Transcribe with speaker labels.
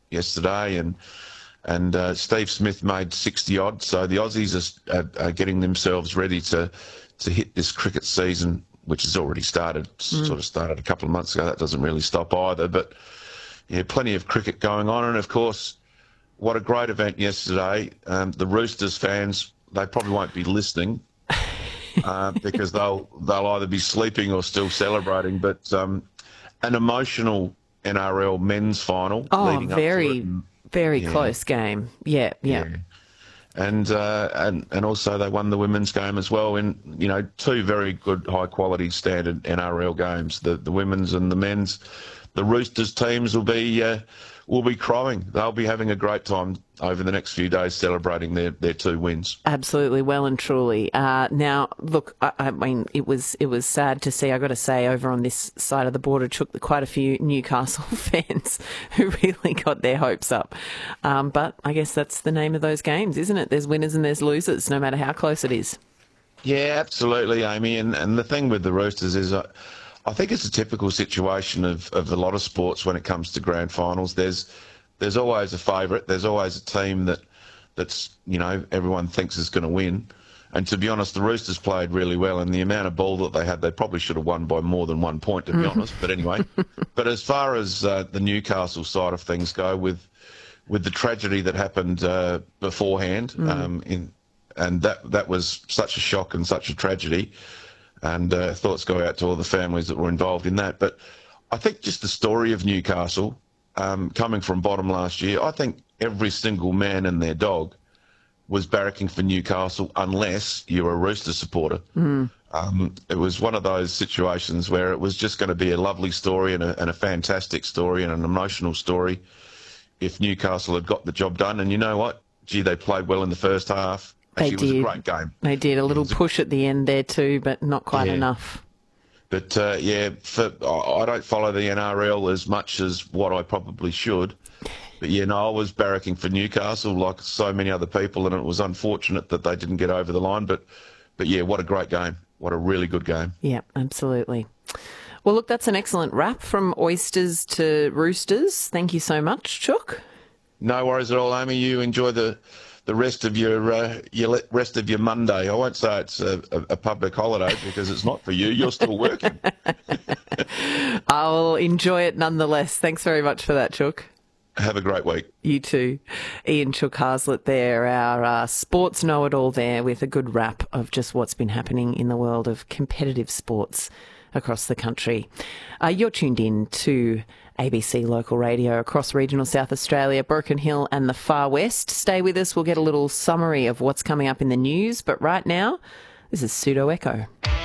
Speaker 1: yesterday, and Steve Smith made 60 odd. So the Aussies are getting themselves ready to hit this cricket season, which has already started. Sort of started a couple of months ago. That doesn't really stop either, but yeah, plenty of cricket going on, and of course, what a great event yesterday. The Roosters fans, they probably won't be listening because they'll either be sleeping or still celebrating. But an emotional NRL men's final leading up to it.
Speaker 2: Very close game. Yeah.
Speaker 1: And also they won the women's game as well in, two very good high quality standard NRL games, the women's and the men's. The Roosters teams will be crowing. They'll be having a great time over the next few days celebrating their 2 wins.
Speaker 2: Absolutely, well and truly. Now, look, I mean, it was sad to see. I got to say, over on this side of the border, took quite a few Newcastle fans who really got their hopes up. But I guess that's the name of those games, isn't it? There's winners and there's losers, no matter how close it is.
Speaker 1: Yeah, absolutely, Amy. And the thing with the Roosters is, I think it's a typical situation of a lot of sports when it comes to grand finals. There's always a favourite. There's always a team that's everyone thinks is going to win. And to be honest, the Roosters played really well, and the amount of ball that they had, they probably should have won by more than 1 point, to be honest. But anyway, but as far as the Newcastle side of things go, with the tragedy that happened beforehand, and that was such a shock and such a tragedy. And thoughts go out to all the families that were involved in that. But I think just the story of Newcastle, coming from bottom last year, I think every single man and their dog was barracking for Newcastle unless you were a Rooster supporter. It was one of those situations where it was just going to be a lovely story and a fantastic story and an emotional story if Newcastle had got the job done. And you know what? Gee, they played well in the first half. Actually, it was a great game.
Speaker 2: They did a little push at the end there too, but not quite enough.
Speaker 1: But I don't follow the NRL as much as what I probably should. But I was barracking for Newcastle like so many other people, and it was unfortunate that they didn't get over the line. But what a great game. What a really good game.
Speaker 2: Yeah, absolutely. Well, look, that's an excellent wrap from Oysters to Roosters. Thank you so much, Chook.
Speaker 1: No worries at all, Amy. You enjoy the rest of your Monday. I won't say it's a public holiday because it's not for you. You're still working.
Speaker 2: I'll enjoy it nonetheless. Thanks very much for that, Chook.
Speaker 1: Have a great week.
Speaker 2: You too. Ian Chook Haslett there, our sports know-it-all there, with a good wrap of just what's been happening in the world of competitive sports across the country. You're tuned in to ABC Local Radio across regional South Australia, Broken Hill and the Far West. Stay with us. We'll get a little summary of what's coming up in the news. But right now, this is Pseudo Echo.